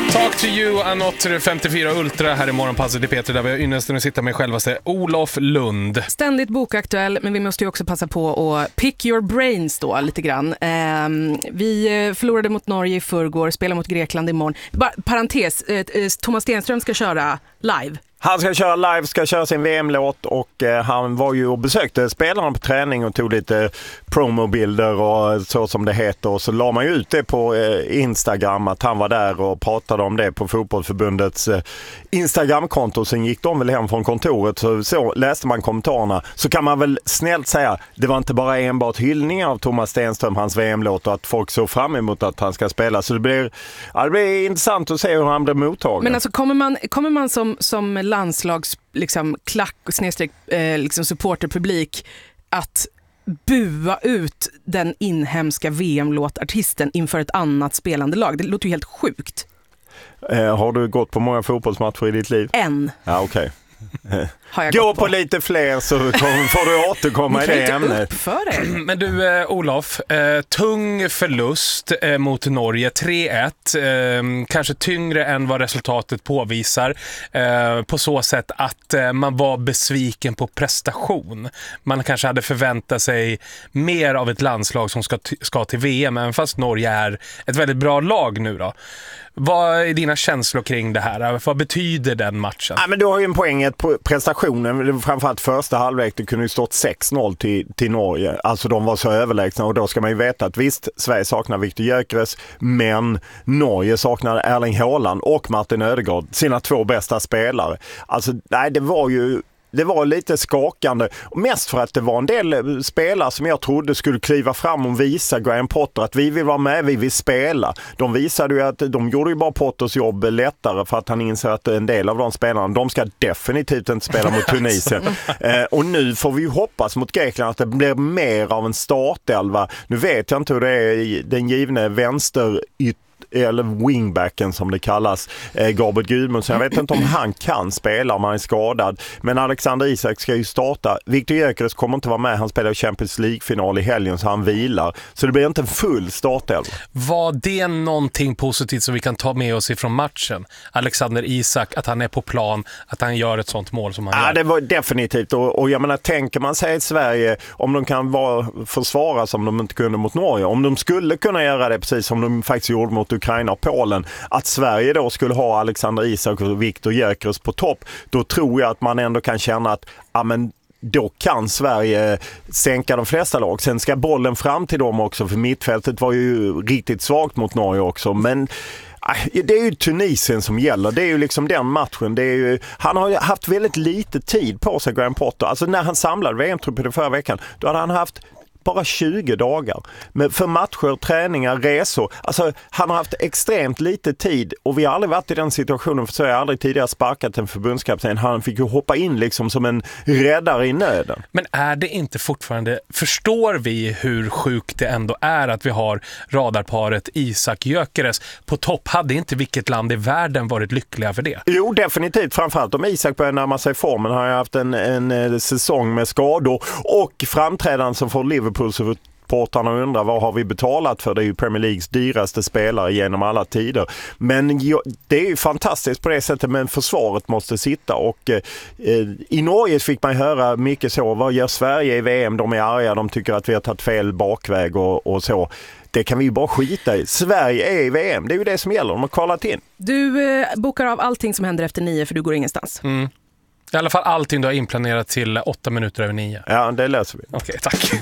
Talk to you, Another 54 Ultra här i Morgonpasset i Peter, där vi har ynnesten att sitta med självaste Olof Lund. Ständigt bokaktuell, men vi måste ju också passa på att pick your brains då lite grann. Vi förlorade mot Norge i förrgår, spelar mot Grekland imorgon. Bara, parentes, Thomas Stenström ska köra live. Han ska köra live, ska köra sin VM-låt och han var ju och besökte spelarna på träning och tog lite promobilder och så som det heter. Och så la man ju ut det på Instagram att han var där och pratade om det på fotbollsförbundets Instagramkonto. Sen gick de väl hem från kontoret, så läste man kommentarerna. Så kan man väl snällt säga, det var inte bara enbart hyllningar av Thomas Stenström, hans VM-låt, och att folk såg fram emot att han ska spela. Så det blir intressant att se hur han blir mottagen. Men alltså kommer man som landslags liksom klack och snedstreck liksom supporterpublik att bua ut den inhemska VM-låtartisten inför ett annat spelande lag? Det låter ju helt sjukt. Har du gått på många fotbollsmatcher i ditt liv? En. Ja, okej. Gå på lite fler så får du återkomma i det ämnet. Men du Olof, tung förlust mot Norge, 3-1, kanske tyngre än vad resultatet påvisar, på så sätt att man var besviken på prestation. Man kanske hade förväntat sig mer av ett landslag som ska till VM, även fast Norge är ett väldigt bra lag nu då. Vad är dina känslor kring det här? Vad betyder den matchen? Ja, men du har ju en poäng på prestationen. Framförallt första halvlek, det kunde ju stått 6-0 till Norge. Alltså de var så överlägsna, och då ska man ju veta att visst, Sverige saknar Viktor Gyökeres, men Norge saknar Erling Haaland och Martin Ödegaard, sina två bästa spelare. Alltså nej, det var lite skakande. Och mest för att det var en del spelare som jag trodde skulle kliva fram och visa Graham Potter att vi vill vara med, vi vill spela. De visade ju att de gjorde ju bara Potters jobb lättare, för att han inser att en del av de spelarna, de ska definitivt inte spela mot Tunisien. Och nu får vi ju hoppas mot Grekland att det blir mer av en startelva. Nu vet jag inte hur det är den givne eller wingbacken som det kallas, Gabriel Gudmundsson. Jag vet inte om han kan spela om han är skadad. Men Alexander Isak ska ju starta. Viktor Gyökeres kommer inte vara med. Han spelar Champions League-final i helgen, så han vilar. Så det blir inte en full startelva. Var det någonting positivt som vi kan ta med oss ifrån matchen? Alexander Isak, att han är på plan, att han gör ett sånt mål som han gör? Ja, det var definitivt. Och jag menar, tänker man sig i Sverige, om de kan försvara som de inte kunde mot Norge, om de skulle kunna göra det precis som de faktiskt gjorde mot Ukraina och Polen, att Sverige då skulle ha Alexander Isak och Viktor Gyökeres på topp, då tror jag att man ändå kan känna att då kan Sverige sänka de flesta lag. Sen ska bollen fram till dem också, för mittfältet var ju riktigt svagt mot Norge också, men det är ju Tunisien som gäller. Det är ju liksom den matchen. Han har ju haft väldigt lite tid på sig, Graham Potter. Alltså när han samlade VM-truppen förra veckan, då hade han haft bara 20 dagar. Men för matcher, träningar, resor. Alltså han har haft extremt lite tid, och vi har aldrig varit i den situationen, för så har jag aldrig tidigare sparkat en förbundskapten. Han fick ju hoppa in liksom som en räddare i nöden. Men är det inte fortfarande, förstår vi hur sjukt det ändå är att vi har radarparet Isak Gyökeres på topp? Hade inte vilket land i världen varit lyckliga för det? Jo, definitivt. Framförallt om Isak börjar närma sig formen. Han har haft en säsong med skador och framträdanden som får Liverpool-supportarna undrar vad har vi betalat för. Det är ju Premier Leagues dyraste spelare genom alla tider. Men det är ju fantastiskt på det sättet, men försvaret måste sitta. Och i Norge fick man höra mycket så, vad gör Sverige i VM? De är arga, de tycker att vi har tagit fel bakväg och så. Det kan vi ju bara skita i. Sverige är i VM, det är ju det som gäller. De har kollat in. Du bokar av allting som händer efter 9, för du går ingenstans. I alla fall allting du har inplanerat till 8 minuter över 9. Ja, det löser vi. Okej, tack.